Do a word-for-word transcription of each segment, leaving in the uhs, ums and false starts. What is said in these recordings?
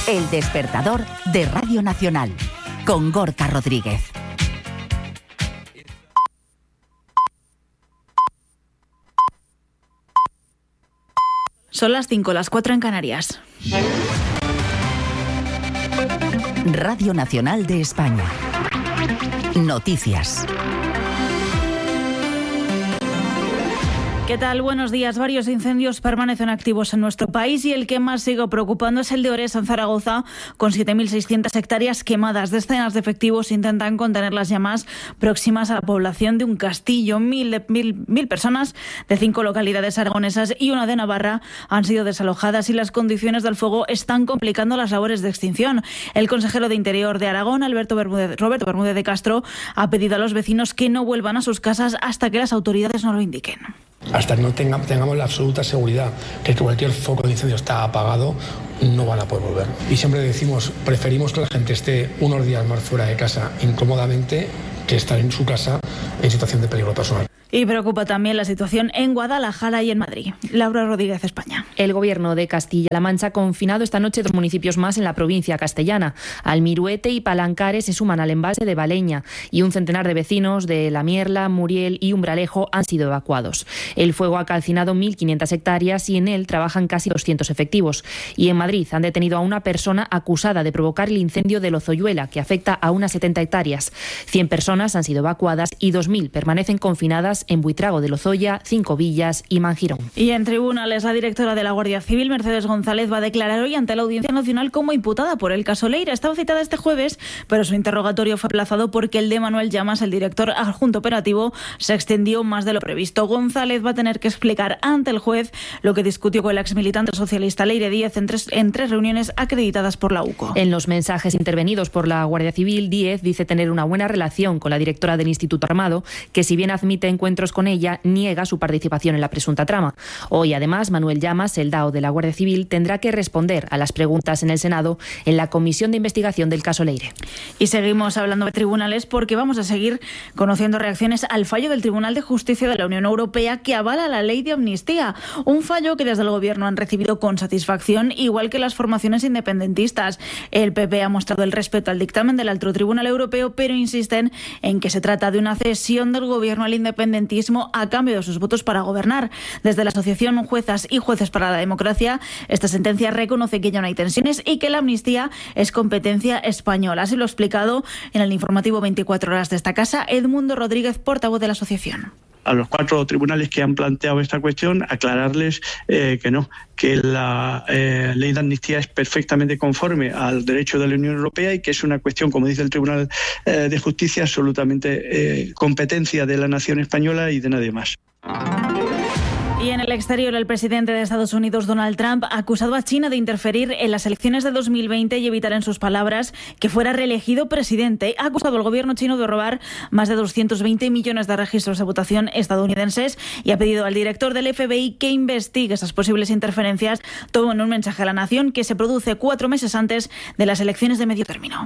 El despertador de Radio Nacional, con Gorka Rodríguez. Son las cinco, las cuatro en Canarias. Radio Nacional de España. Noticias. ¿Qué tal? Buenos días. Varios incendios permanecen activos en nuestro país y el que más sigue preocupando es el de Ores en Zaragoza, con siete mil seiscientas hectáreas quemadas. Decenas de efectivos intentan contener las llamas próximas a la población de un castillo. Mil, mil, mil personas de cinco localidades aragonesas y una de Navarra han sido desalojadas y las condiciones del fuego están complicando las labores de extinción. El consejero de Interior de Aragón, Alberto Bermúdez, Roberto Bermúdez de Castro, ha pedido a los vecinos que no vuelvan a sus casas hasta que las autoridades no lo indiquen. Hasta que no tenga, tengamos la absoluta seguridad que cualquier foco de incendio está apagado, no van a poder volver. Y siempre decimos, preferimos que la gente esté unos días más fuera de casa incómodamente que estar en su casa en situación de peligro personal. Y preocupa también la situación en Guadalajara y en Madrid. Laura Rodríguez, España. El gobierno de Castilla-La Mancha ha confinado esta noche dos municipios más en la provincia castellana. Almiruete y Palancares se suman al embalse de Valeña y un centenar de vecinos de La Mierla, Muriel y Umbralejo han sido evacuados. El fuego ha calcinado mil quinientas hectáreas y en él trabajan casi doscientos efectivos. Y en Madrid han detenido a una persona acusada de provocar el incendio de Lozoyuela, que afecta a unas setenta hectáreas. cien personas han sido evacuadas y dos mil permanecen confinadas en Buitrago de Lozoya, Cinco Villas y Manjirón. Y en tribunales, la directora de la Guardia Civil, Mercedes González, va a declarar hoy ante la Audiencia Nacional como imputada por el caso Leira. Estaba citada este jueves, pero su interrogatorio fue aplazado porque el de Manuel Llamas, el director adjunto operativo, se extendió más de lo previsto. González va a tener que explicar ante el juez lo que discutió con el exmilitante socialista Leire Díez en tres, en tres reuniones acreditadas por la U C O. En los mensajes intervenidos por la Guardia Civil, Díez dice tener una buena relación con la directora del Instituto Armado, que si bien admite encuentros con ella, niega su participación en la presunta trama. Hoy, además, Manuel Llamas, el D A O de la Guardia Civil, tendrá que responder a las preguntas en el Senado en la Comisión de Investigación del caso Leire. Y seguimos hablando de tribunales porque vamos a seguir conociendo reacciones al fallo del Tribunal de Justicia de la Unión Europea que avala la ley de amnistía. Un fallo que desde el Gobierno han recibido con satisfacción, igual que las formaciones independentistas. El P P ha mostrado el respeto al dictamen del Alto Tribunal Europeo, pero insisten en que se trata de una cesión del Gobierno al independentismo a cambio de sus votos para gobernar. Desde la Asociación Juezas y Jueces para la Democracia, esta sentencia reconoce que ya no hay tensiones y que la amnistía es competencia española. Así lo ha explicado en el informativo veinticuatro horas de esta casa Edmundo Rodríguez, portavoz de la asociación. A los cuatro tribunales que han planteado esta cuestión, aclararles eh, que no, que la eh, ley de amnistía es perfectamente conforme al derecho de la Unión Europea y que es una cuestión, como dice el Tribunal eh, de Justicia, absolutamente eh, competencia de la nación española y de nadie más. Y en el exterior, el presidente de Estados Unidos, Donald Trump, ha acusado a China de interferir en las elecciones de dos mil veinte y evitar, en sus palabras, que fuera reelegido presidente. Ha acusado al gobierno chino de robar más de doscientos veinte millones de registros de votación estadounidenses y ha pedido al director del F B I que investigue esas posibles interferencias, todo en un mensaje a la nación que se produce cuatro meses antes de las elecciones de medio término.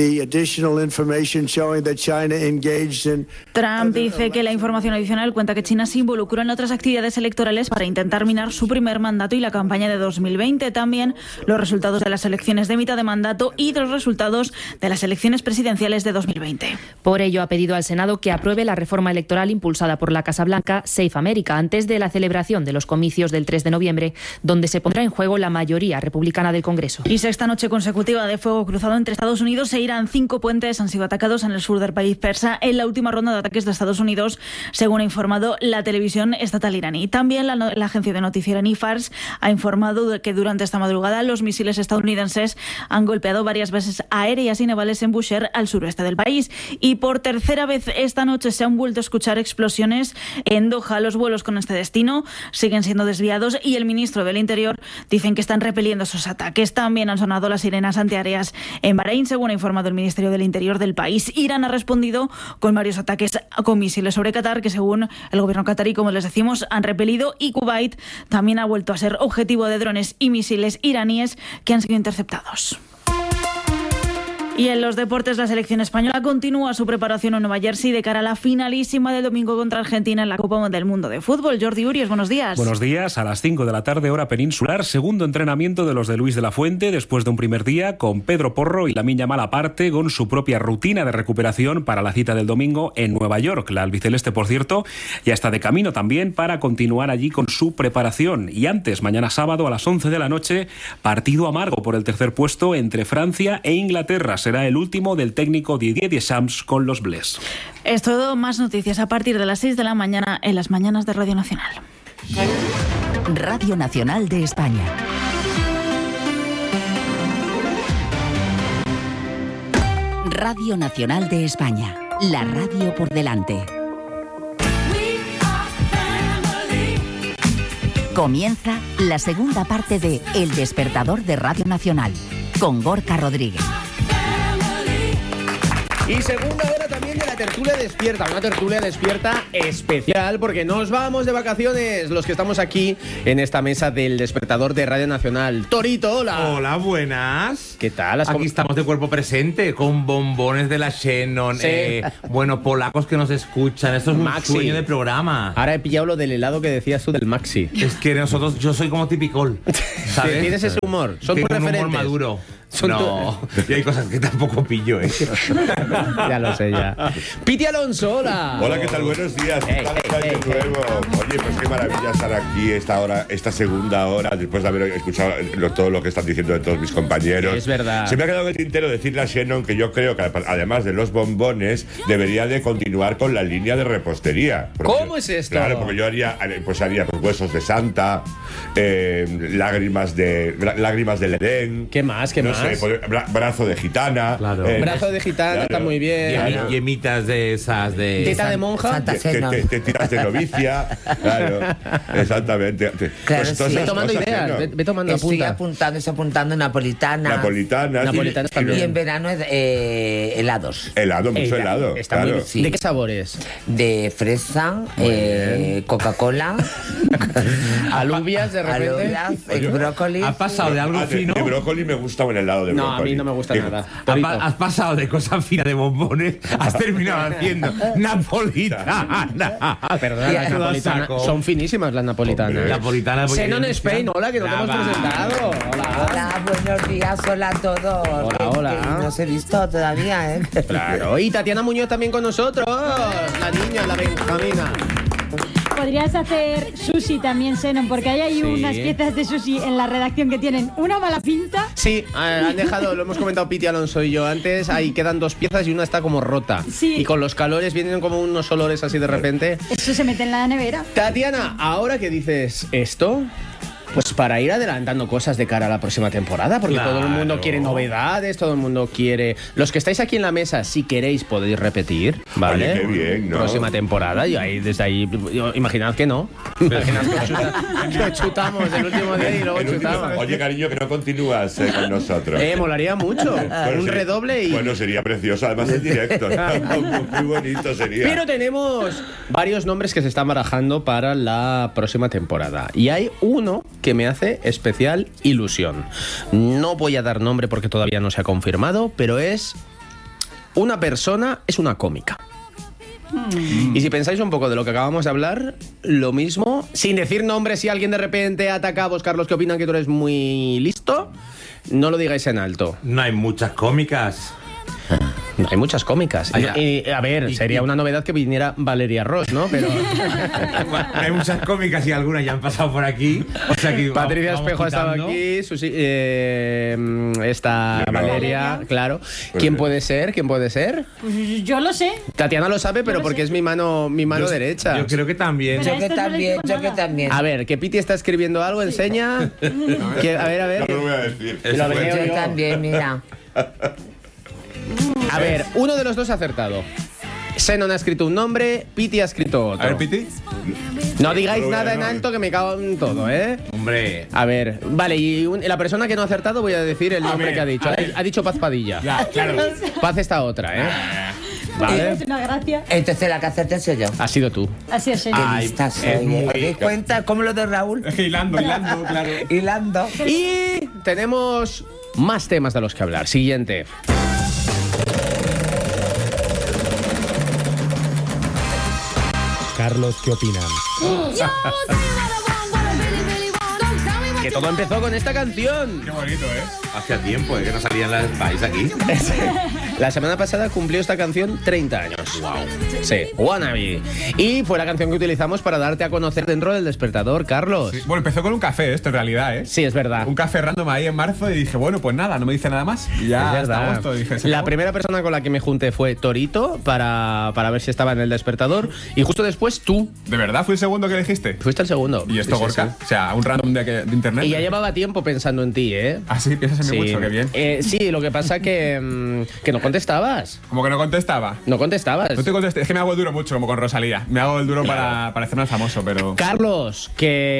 Trump dice que la información adicional cuenta que China se involucró en otras actividades electorales para intentar minar su primer mandato y la campaña de dos mil veinte. También los resultados de las elecciones de mitad de mandato y de los resultados de las elecciones presidenciales de dos mil veinte. Por ello, ha pedido al Senado que apruebe la reforma electoral impulsada por la Casa Blanca, Safe America, antes de la celebración de los comicios del tres de noviembre, donde se pondrá en juego la mayoría republicana del Congreso. Y sexta noche consecutiva de fuego cruzado entre Estados Unidos e Irán. Cinco puentes han sido atacados en el sur del país persa en la última ronda de ataques de Estados Unidos, según ha informado la televisión estatal iraní. También la, la agencia de noticias iraní Fars ha informado de que durante esta madrugada los misiles estadounidenses han golpeado varias bases aéreas y navales en Bushehr, al suroeste del país. Y por tercera vez esta noche se han vuelto a escuchar explosiones en Doha. Los vuelos con este destino siguen siendo desviados y el ministro del Interior dicen que están repeliendo esos ataques. También han sonado las sirenas antiaéreas en Bahrein, según ha informado el Ministerio del Interior del país. Irán ha respondido con varios ataques con misiles sobre Qatar, que según el gobierno qatarí, como les decimos, han repelido, y Kuwait también ha vuelto a ser objetivo de drones y misiles iraníes que han sido interceptados. Y en los deportes, la selección española continúa su preparación en Nueva Jersey de cara a la finalísima del domingo contra Argentina en la Copa del Mundo de Fútbol. Jordi Urias, buenos días. Buenos días. A las cinco de la tarde, hora peninsular, segundo entrenamiento de los de Luis de la Fuente después de un primer día con Pedro Porro y Lamine Yamal aparte con su propia rutina de recuperación para la cita del domingo en Nueva York. La albiceleste, por cierto, ya está de camino también para continuar allí con su preparación. Y antes, mañana sábado a las once de la noche, partido amargo por el tercer puesto entre Francia e Inglaterra. Será el último del técnico Didier Deschamps con los Bleus. Es todo, más noticias a partir de las seis de la mañana en las mañanas de Radio Nacional. Radio Nacional de España. Radio Nacional de España. La radio por delante. Comienza la segunda parte de El Despertador de Radio Nacional con Gorka Rodríguez. Y segunda hora también de la tertulia despierta, una tertulia despierta especial porque nos vamos de vacaciones los que estamos aquí en esta mesa del Despertador de Radio Nacional. Torito, hola. Hola, buenas. ¿Qué tal? Aquí com- estamos de cuerpo presente con bombones de la Shannon, sí. eh, bueno, polacos que nos escuchan. Esto es un Maxi. Sueño de programa. Ahora he pillado lo del helado que decías tú del Maxi. Es que nosotros, yo soy como tipicol, ¿sabes? Tienes ese humor, son Tengo tus un referentes. humor maduro. Son no, tu... y hay cosas que tampoco pillo, ¿eh? Ya lo sé, ya. Piti Alonso, hola. Hola, ¿qué tal? Buenos días. Hey, hey, hey, de nuevo. hey. Oye, pues qué maravilla estar aquí esta hora, esta segunda hora, después de haber escuchado lo, todo lo que están diciendo de todos mis compañeros. Es verdad. Se me ha quedado en el tintero decirle a Shannon que yo creo que además de los bombones, debería de continuar con la línea de repostería. Porque, ¿Cómo es esto? Claro, porque yo haría, pues haría pues, huesos de Santa, eh, lágrimas de lágrimas del Edén. ¿Qué más? ¿Qué no más? Sé, pues, bra- brazo de gitana. Claro. Eh, brazo de gitana, claro. está muy bien. Yemi, yemitas de esas de... Teta de monja. Te, te, te, te tiras de novicia. Claro, exactamente. Claro, pues, sí. Ve tomando cosas, ideas, ¿no? ve, ve tomando Estoy apunta. apuntando, estoy apuntando napolitanas. Napolitanas. Napolitanas y, también. Y en verano eh, helados. Helado, mucho Ella, helado. Está Claro. muy bien. Sí. ¿De qué sabores? De fresa, eh, Coca-Cola, Alubias de repente. alubias, eh, brócoli. ¿Has pasado de algo Ah, de, fino? de brócoli me gusta el helado de No, brócoli. a mí no me gusta Eh, nada. Has, Torito. pa- has pasado de cosas finas de bombones, has terminado haciendo napolitana. Ah, perdona, las Todo a napolitanas saco. son finísimas las napolitanas. Hombre. Napolitana. porque- Xenon Spain, hola, que no te hemos Brava. presentado. Hola. Hola, buenos días, hola a todos. Hola, hola. Que no os he visto todavía, ¿eh? Claro, y Tatiana Muñoz también con nosotros. La niña, la Benjamina. Podrías hacer sushi también, Xenon, porque hay ahí Sí. unas piezas de sushi en la redacción que tienen una mala pinta. Sí, eh, han dejado, lo hemos comentado Piti Alonso y yo antes, ahí quedan dos piezas y una está como rota. Sí. Y con los calores vienen como unos olores así de repente. Eso se mete en la nevera. Tatiana, ahora que dices esto, pues para ir adelantando cosas de cara a la próxima temporada, porque Claro. todo el mundo quiere novedades, todo el mundo quiere... Los que estáis aquí en la mesa, si queréis, podéis repetir, ¿vale? Oye, qué bien, ¿no? Próxima temporada, y ahí, desde ahí, yo- imaginad que no. Imaginad que, chuta- que chutamos el último día y luego El último- chutamos. oye, cariño, que no continúas eh, con nosotros. Eh, molaría mucho. Bueno, un sí. redoble y... Bueno, sería precioso, además en directo. ¿no? Muy bonito sería. Pero tenemos varios nombres que se están barajando para la próxima temporada. Y hay uno que me hace especial ilusión. No voy a dar nombre porque todavía no se ha confirmado, pero es una persona, es una cómica. Mm. Y si pensáis un poco de lo que acabamos de hablar, lo mismo, sin decir nombres, si alguien de repente ataca a vos, Carlos, que opinan que tú eres muy listo, no lo digáis en alto. No hay muchas cómicas. No, hay muchas cómicas. Ay, Y, a ver, y- sería y- una novedad que viniera Valeria Ross, ¿no? Pero Hay muchas cómicas y algunas ya han pasado por aquí. O sea que Patricia vamos Espejo ha estado quitando. aquí, Susi, eh, está Yo no. Valeria, Valeria. claro. Pues ¿Quién sí. puede ser? ¿Quién puede ser? Pues yo lo sé. Tatiana lo sabe, pero lo porque sé. es mi mano, mi mano Yo- derecha. Yo creo que también. Pero Yo que esto no le también, digo yo que nada. también. A ver, que Piti está escribiendo algo, enseña. Que- a ver, a ver. No lo voy a decir. Lo Eso veo fue- Yo yo. también, mira. A ver, uno de los dos ha acertado. Xenon ha escrito un nombre, Piti ha escrito otro. A ver, Piti. No digáis No lo voy a- nada en no. alto que me cago en todo, ¿eh? Hombre. A ver, vale, y un- la persona que no ha acertado voy a decir el nombre ver, que ha dicho. a Ha, ver. ha dicho Paz Padilla. Ya, claro. Paz esta otra, ¿eh? Vale. Es una gracia. Entonces la que acerté soy yo. Ha sido tú. Así es, Qué Xenon. Ay, lista es soy. muy- ¿Os dais cuenta? Como lo de Raúl. Hilando, hilando, claro. Hilando. Y tenemos más temas de los que hablar. Siguiente. Carlos, ¿qué opinan? Que todo empezó con esta canción. Qué bonito, ¿eh? Hacía tiempo, ¿eh? Que no salían las Spice aquí. La semana pasada cumplió esta canción treinta años. Wow. Sí, Wannabe. Y fue la canción que utilizamos para darte a conocer dentro del Despertador, Carlos. Sí. Bueno, empezó con un café esto en realidad, ¿eh? Sí, es verdad. Un café random ahí en marzo y dije, bueno, pues nada, no me dice nada más. Y ya hasta agosto dije, la acabó. Primera persona con la que me junté fue Torito para, para ver si estaba en el Despertador. Y justo después tú. ¿De verdad fue el segundo que elegiste? Fuiste el segundo. ¿Y esto, sí, Gorka? Sí, sí. O sea, un random de, de internet. Y ya llevaba tiempo pensando en ti, ¿eh? Ah, sí, piensas en mí sí. mucho, qué bien. Eh, sí, lo que pasa que, mmm, que no contestabas. ¿Cómo que no contestaba? No contestabas. No te contesté. Es que me hago el duro mucho, como con Rosalía. Me hago el duro para, para hacerme famoso, pero... Carlos,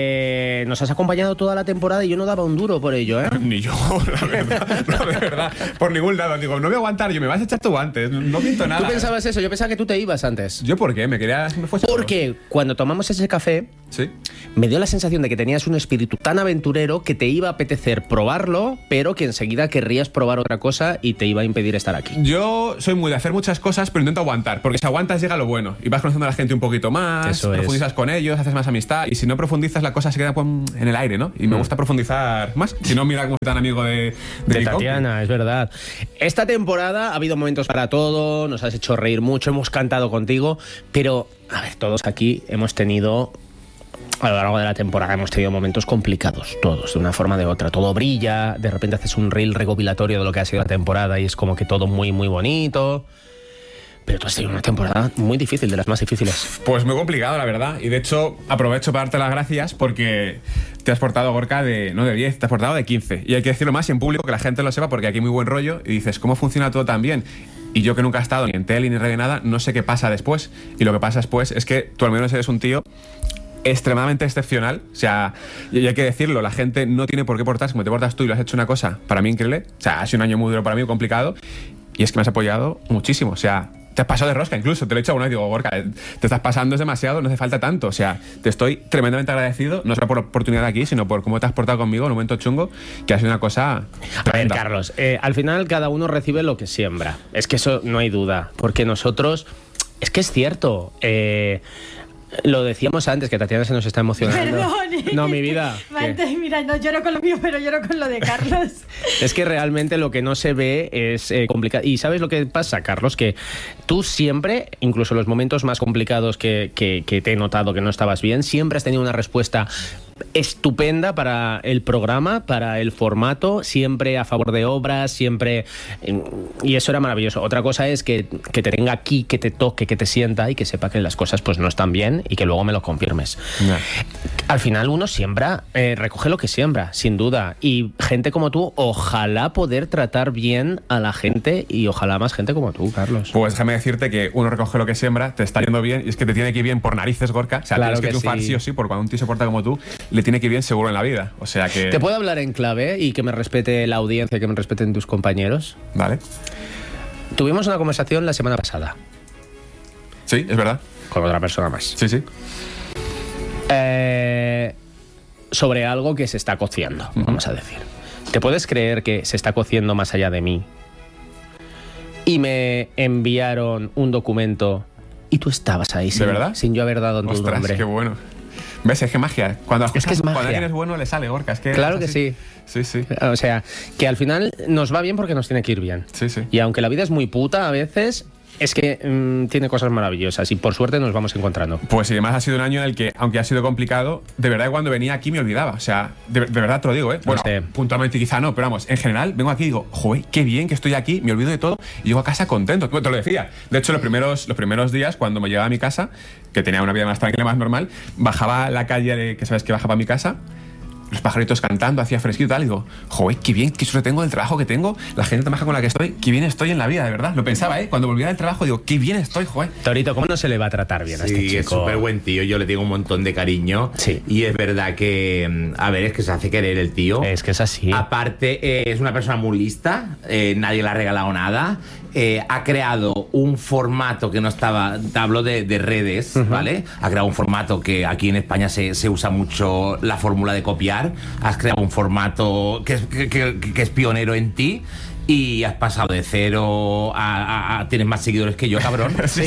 que nos has acompañado toda la temporada y yo no daba un duro por ello, ¿eh? Ni yo, la verdad. No, de verdad. Por ningún lado. Digo, no voy a aguantar yo, me vas a echar tú antes. No pinto nada. ¿Tú pensabas eso? Yo pensaba que tú te ibas antes. ¿Yo por qué? Me quería... Me fuese Porque solo. Cuando tomamos ese café, ¿sí? Me dio la sensación de que tenías un espíritu tan aventurero que te iba a apetecer probarlo, pero que enseguida querrías probar otra cosa y te iba a impedir estar aquí. Yo soy muy de hacer muchas cosas, pero intento aguantar, porque si aguantas llega lo bueno y vas conociendo a la gente un poquito más, Eso profundizas es. con ellos, haces más amistad, y si no profundizas la cosa se queda pues, en el aire, ¿no? Y me Mm. gusta profundizar más. Si no, mira cómo soy tan amigo de, de, de Tatiana, es verdad. Esta temporada ha habido momentos para todo, nos has hecho reír mucho, hemos cantado contigo, pero, a ver, todos aquí hemos tenido... A lo largo de la temporada hemos tenido momentos complicados, todos, de una forma o de otra. Todo brilla, de repente haces un reel recopilatorio de lo que ha sido la temporada y es como que todo muy, muy bonito. Pero tú has tenido una temporada muy difícil, de las más difíciles. Pues muy complicado, la verdad. Y de hecho, aprovecho para darte las gracias porque te has portado, Gorka, de, no de diez, te has portado de quince. Y hay que decirlo más y en público, que la gente lo sepa, porque aquí hay muy buen rollo. Y dices, ¿cómo funciona todo tan bien? Y yo, que nunca he estado ni en tele ni en radio nada, no sé qué pasa después. Y lo que pasa después es que tú al menos eres un tío extremadamente excepcional. O sea, y hay que decirlo, la gente no tiene por qué portarse como te portas tú y lo has hecho una cosa para mí increíble. O sea, ha sido un año muy duro para mí, complicado, y es que me has apoyado muchísimo. O sea, te has pasado de rosca incluso, te lo he dicho a uno y digo, Gorka, te estás pasando, es demasiado, no hace falta tanto. O sea, te estoy tremendamente agradecido, no solo por la oportunidad aquí, sino por cómo te has portado conmigo en un momento chungo, que ha sido una cosa tremenda. A ver, Carlos, eh, al final cada uno recibe lo que siembra. Es que eso no hay duda, porque nosotros... Es que es cierto, eh... Lo decíamos antes, que Tatiana se nos está emocionando. Perdón. No, mi vida. Antes, mira, no lloro con lo mío, pero lloro con lo de Carlos. Es que realmente lo que no se ve es eh, complicado. Y ¿sabes lo que pasa, Carlos? Que tú siempre, incluso en los momentos más complicados que, que, que te he notado que no estabas bien, siempre has tenido una respuesta estupenda para el programa, para el formato, siempre a favor de obras, siempre... Y eso era maravilloso. Otra cosa es que, que te tenga aquí, que te toque, que te sienta y que sepa que las cosas pues no están bien y que luego me lo confirmes. No. Al final uno siembra, eh, recoge lo que siembra, sin duda. Y gente como tú, ojalá poder tratar bien a la gente y ojalá más gente como tú, Carlos. Pues déjame decirte que uno recoge lo que siembra, te está yendo bien y es que te tiene que ir bien por narices, Gorka. O sea, claro tienes que, que triunfar sí. sí o sí, porque cuando un tío se porta como tú, le tiene que ir bien seguro en la vida. O sea que... ¿Te puedo hablar en clave y que me respete la audiencia, que me respeten tus compañeros? Vale. Tuvimos una conversación la semana pasada. Sí, es verdad. Con otra persona más. Sí, sí. Eh, sobre algo que se está cociendo, uh-huh. vamos a decir. ¿Te puedes creer que se está cociendo más allá de mí? Y me enviaron un documento y tú estabas ahí. ¿De sin, verdad? Sin yo haber dado tu Ostras, nombre. Qué bueno. ¿Ves? Es que magia. Cuando, las es cosas, que es magia. Cuando alguien es bueno, le sale, Gorka. Es que claro es que sí. Sí, sí. O sea, que al final nos va bien porque nos tiene que ir bien. Sí, sí. Y aunque la vida es muy puta a veces... Es que mmm, tiene cosas maravillosas y por suerte nos vamos encontrando. Pues y además ha sido un año en el que, aunque ha sido complicado, de verdad cuando venía aquí me olvidaba. O sea, de, de verdad te lo digo, ¿eh? Bueno, no sé. puntualmente quizá no, pero vamos, en general vengo aquí y digo, joder, qué bien que estoy aquí, me olvido de todo y llego a casa contento. Te lo decía. De hecho, los primeros, los primeros días, cuando me llegaba a mi casa, que tenía una vida más tranquila, más normal, bajaba a la calle, de, que sabes que bajaba a mi casa, los pajaritos cantando, hacía fresquito y tal, y digo, joder, qué bien, qué suerte tengo del trabajo que tengo, la gente tan maja con la que estoy, qué bien estoy en la vida, de verdad. Lo pensaba, ¿eh? Cuando volvía del trabajo, digo, qué bien estoy, joder. Torito, ¿cómo no se le va a tratar bien a este chico? Sí, es súper buen tío, yo le tengo un montón de cariño. Sí. Y es verdad que, a ver, es que se hace querer el tío. Es que es así. Aparte, eh, es una persona muy lista, eh, nadie le ha regalado nada. Eh, ha creado un formato que no estaba, te hablo de, de redes, uh-huh. ¿vale? Ha creado un formato que aquí en España se, se usa mucho la fórmula de copiar. Has creado un formato que es, que, que, que es pionero en ti. y has pasado de cero a, a, a tienes más seguidores que yo, cabrón. Sí.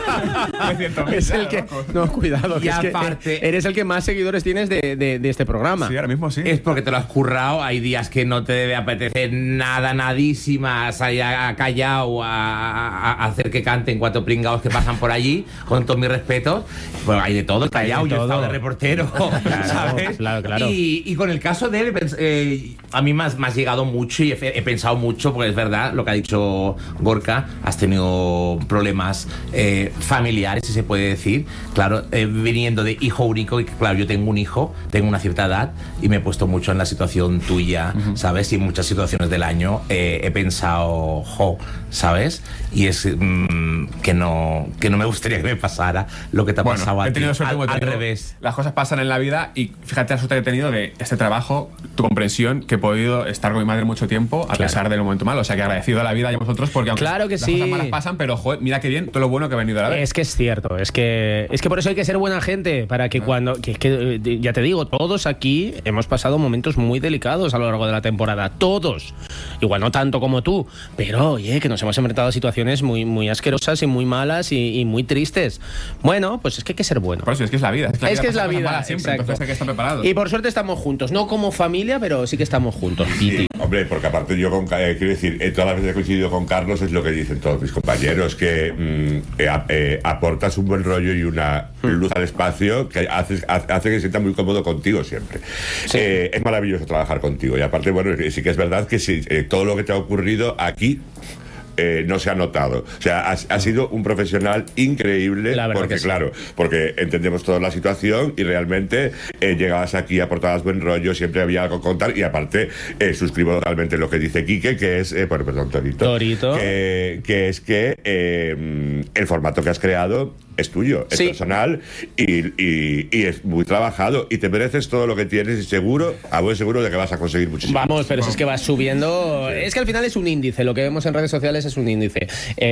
Es el que... No, cuidado, que y es que aparte, eres el que más seguidores tienes de, de, de este programa. Sí, ahora mismo sí. Es porque te lo has currado. Hay días que no te debe apetecer nada, nadísima, salir a Callao a, a, a hacer que canten cuatro pringados que pasan por allí, con todos mis respetos. Pues hay de todo, Callao, yo he estado de reportero, claro, ¿sabes? Claro, claro. Y, y con el caso de él, eh, a mí me has, me has llegado mucho y he, he pensado mucho, porque es verdad lo que ha dicho Gorka, has tenido problemas eh, familiares, si se puede decir. Claro, eh, viniendo de hijo único, y claro, yo tengo un hijo, tengo una cierta edad y me he puesto mucho en la situación tuya, uh-huh. ¿sabes? Y en muchas situaciones del año eh, he pensado, jo, ¿sabes? Y es mmm, que no que no me gustaría que me pasara lo que te ha bueno, pasado a he tenido ti, suerte, al, al tenido, revés. Las cosas pasan en la vida y fíjate la suerte que he tenido de este trabajo, tu comprensión, que he podido estar con mi madre mucho tiempo a claro. pesar del momento malo. O sea, que agradecido a la vida y a vosotros porque aunque claro que las sí. cosas malas pasan, pero joder, mira qué bien todo lo bueno que ha venido a la vez. Es que es cierto, es que es que por eso hay que ser buena gente, para que cuando que, que, ya te digo, todos aquí hemos pasado momentos muy delicados a lo largo de la temporada, todos. Igual no tanto como tú, pero oye, que nos hemos enfrentado a situaciones muy muy asquerosas y muy malas y, y muy tristes. Bueno, pues es que hay que ser bueno. Por eso es que es la vida, es que la es vida, que es la vida vida siempre, exacto. Entonces hay que estar preparados. Y por suerte estamos juntos, no como familia, pero sí que estamos juntos. Sí, hombre, porque aparte yo con, eh, quiero decir, eh, todas las veces que he coincidido con Carlos es lo que dicen todos mis compañeros, que mm, eh, eh, aportas un buen rollo y una luz al espacio que hace, hace que se sienta muy cómodo contigo siempre. Sí. Eh, es maravilloso trabajar contigo y aparte, bueno, sí que es verdad que sí, eh, todo lo que te ha ocurrido aquí Eh, no se ha notado. O sea, has, has sido un profesional increíble, porque sí. claro, porque entendemos toda la situación y realmente eh, llegabas aquí, aportabas buen rollo, siempre había algo que contar y aparte eh, suscribo totalmente lo que dice Quique, que es, eh, bueno, perdón, Torito, Torito. Que, que es que eh, el formato que has creado es tuyo, es sí. personal y, y, y es muy trabajado y te mereces todo lo que tienes y seguro, a buen seguro de que vas a conseguir muchísimo. Vamos, pero si es que vas subiendo, sí. es que al final es un índice, lo que vemos en redes sociales es un índice.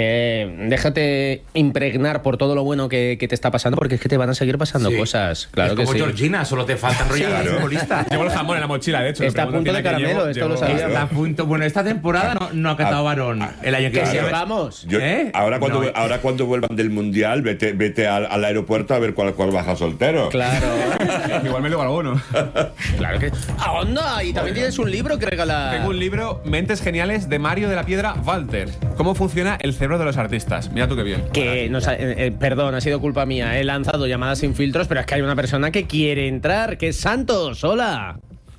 Eh, déjate impregnar por todo lo bueno que, que te está pasando, porque es que te van a seguir pasando sí. cosas. Claro es que como sí. Georgina, solo te falta enrollar sí. a futbolista. Llevo el jamón en la mochila, de hecho. Está a punto de caramelo, llevo, esto llevo, lo sabía. Está a punto. Bueno, esta temporada no, no ha catado varón el año que viene. Vamos. Yo, ¿Eh? Ahora cuando no. ahora cuando vuelvan del mundial, vete, vete al, al aeropuerto a ver cuál, cuál baja soltero. Claro. Igual me lo alguno. Claro que. ¡Ah, onda! Y también tienes un libro que regalar. Tengo un libro, Mentes Geniales, de Mario de la Piedra Walter. ¿Cómo funciona el cerebro de los artistas? Mira tú qué bien. Que nos ha, eh, perdón, ha sido culpa mía. He lanzado llamadas sin filtros, pero es que hay una persona que quiere entrar, que es Santos. Hola.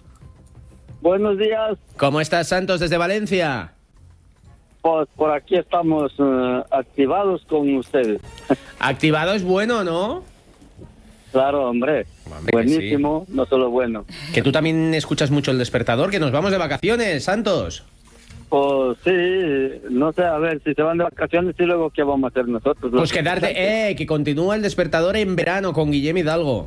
Buenos días. ¿Cómo estás, Santos, desde Valencia? Pues por aquí estamos uh, activados con ustedes. Activado es bueno, ¿no? Claro, hombre. Mami, buenísimo, sí. No solo bueno. Que tú también escuchas mucho El Despertador, que nos vamos de vacaciones, Santos. Pues sí, no sé, a ver, si se van de vacaciones y luego qué vamos a hacer nosotros. Pues quedarte, eh, que continúa El Despertador en verano con Guillem Hidalgo.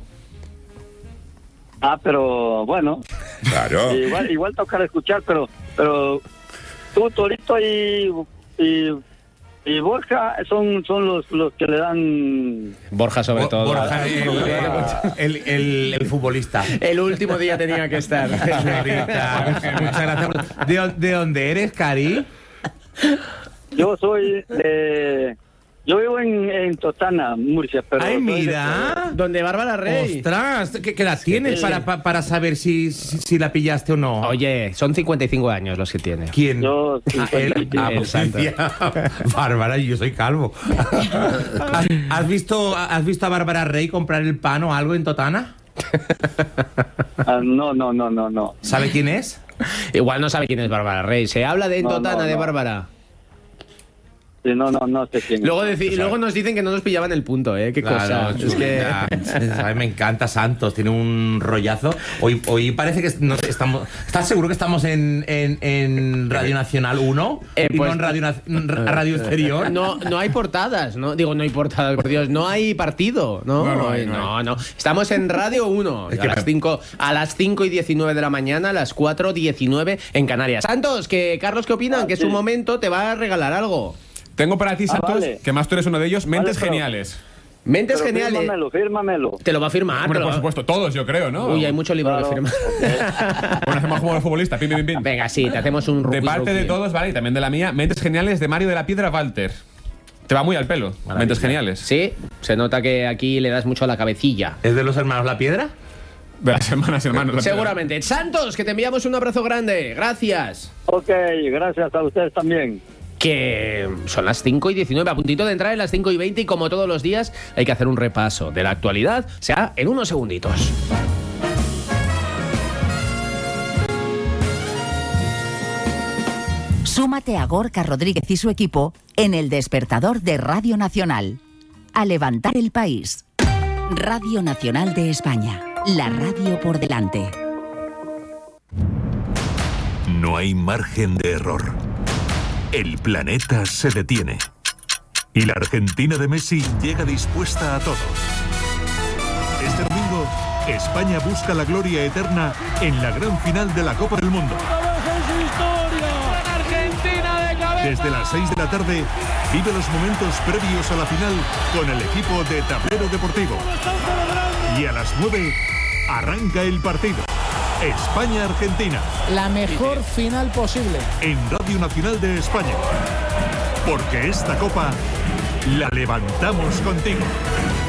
Ah, pero bueno. Claro. Igual, igual tocar escuchar, pero, pero tú, Torito y, y, y Borja son, son los, los que le dan... Borja sobre Bo todo. Borja, el, el, el, el futbolista. El último día tenía que estar. Muchas gracias. ¿De, ¿De dónde eres, Cari? Yo soy de... Yo vivo en, en Totana, Murcia, pero... ¡Ay, mira! De... Donde Bárbara Rey. ¡Ostras! ¿Qué, qué edad tienes sí. para, para, para saber si, si, si la pillaste o no? Oye, son cincuenta y cinco años los que tiene. ¿Quién? Yo, ah, él. Ah, el santo. Bárbara, y yo soy calvo. ¿Has, has, visto, ¿Has visto a Bárbara Rey comprar el pan o algo en Totana? Uh, no, no, no, no, no. ¿Sabe quién es? Igual no sabe quién es Bárbara Rey. Se habla de en no, Totana, no, no. de Bárbara. Sí, no, no, no sé quién. Luego, deci- luego nos dicen que no nos pillaban el punto, ¿eh? Qué claro, cosa. Es que... A mí me encanta Santos, tiene un rollazo. Hoy, hoy parece que no, estamos... ¿Estás seguro que estamos en, en, en Radio Nacional uno? Eh, y pues, no en Radio, Radio Exterior. No, no hay portadas, ¿no? Digo, no hay portadas, por Dios. No hay partido, ¿no? No, no, hay, no, no, no. Estamos en Radio uno. Es que a, las cinco, a las cinco y diecinueve de la mañana, a las cuatro diecinueve en Canarias. Santos, que Carlos, ¿qué opinan? Ah, que es sí. un momento, te va a regalar algo. Tengo para ti, Santos, ah, vale. que más tú eres uno de ellos, Mentes vale, pero, Geniales. Mentes Pero geniales. Fírmamelo, fírmamelo. Te lo va a firmar. Hombre, te lo por va- supuesto, todos yo creo, ¿no? Uy, hay muchos libros Claro. que firmar. Bueno, hacemos como los futbolistas, pim, pim, pim. Venga, sí, te hacemos un De rookie, parte de rookie. todos, ¿vale? Y también de la mía, Mentes Geniales de Mario de la Piedra Walter. Te va muy al pelo, Mentes Geniales. Sí, se nota que aquí le das mucho a la cabecilla. ¿Es de los hermanos La Piedra? De las hermanas y hermanos. La Piedra. Seguramente. Santos, que te enviamos un abrazo grande. Gracias. Ok, gracias a ustedes también. Que son las cinco y diecinueve, a puntito de entrar en las cinco y veinte, y como todos los días hay que hacer un repaso de la actualidad, o sea, en unos segunditos. Súmate a Gorka Rodríguez y su equipo en El Despertador de Radio Nacional. A levantar el país. Radio Nacional de España. La radio por delante. No hay margen de error. El planeta se detiene. Y la Argentina de Messi llega dispuesta a todo. Este domingo, España busca la gloria eterna en la gran final de la Copa del Mundo. Desde las seis de la tarde, vive los momentos previos a la final con el equipo de Tablero Deportivo. Y a las nueve, arranca el partido. España-Argentina. La mejor final posible. En Radio Nacional de España. Porque esta copa la levantamos contigo.